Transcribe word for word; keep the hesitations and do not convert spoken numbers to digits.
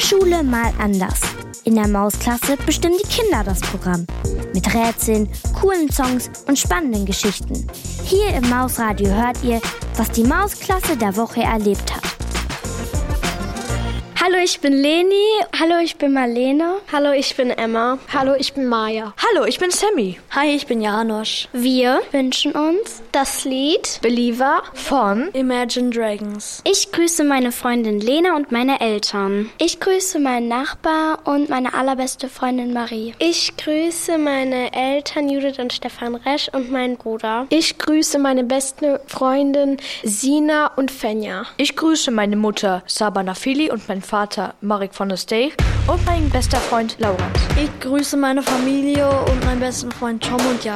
Schule mal anders. In der Mausklasse bestimmen die Kinder das Programm. Mit Rätseln, coolen Songs und spannenden Geschichten. Hier im Mausradio hört ihr, was die Mausklasse der Woche erlebt hat. Hallo, ich bin Leni. Hallo, ich bin Marlene. Hallo, ich bin Emma. Hallo, ich bin Maya. Hallo, ich bin Sammy. Hi, ich bin Janosch. Wir wünschen uns das Lied Believer von Imagine Dragons. Ich grüße meine Freundin Lena und meine Eltern. Ich grüße meinen Nachbar und meine allerbeste Freundin Marie. Ich grüße meine Eltern Judith und Stefan Resch und meinen Bruder. Ich grüße meine beste Freundin Sina und Fenja. Ich grüße meine Mutter Sabana Fili und meinen Vater Marek von der Steeg und mein bester Freund Laurent. Ich grüße meine Familie und meinen besten Freund Tom und Jan.